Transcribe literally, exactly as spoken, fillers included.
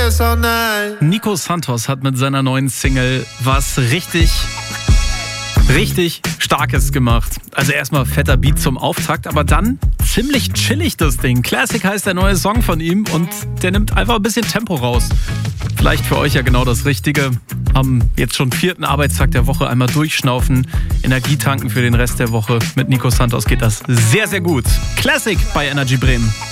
this all night. Nico Santos hat mit seiner neuen Single was richtig, richtig Starkes gemacht. Also erstmal fetter Beat zum Auftakt, aber dann ziemlich chillig das Ding. Classic heißt der neue Song von ihm und der nimmt einfach ein bisschen Tempo raus. Vielleicht für euch ja genau das Richtige. Am jetzt schon vierten Arbeitstag der Woche einmal durchschnaufen, Energie tanken für den Rest der Woche. Mit Nico Santos geht das sehr, sehr gut. Classic bei Energy Bremen.